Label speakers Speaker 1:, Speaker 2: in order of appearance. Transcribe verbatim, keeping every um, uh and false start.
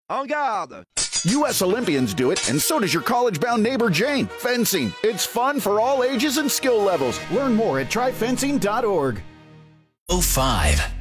Speaker 1: En garde!
Speaker 2: U S Olympians do it, and so does your college-bound neighbor Jane. Fencing. It's fun for all ages and skill levels. Learn more at try fencing dot org.
Speaker 3: oh five.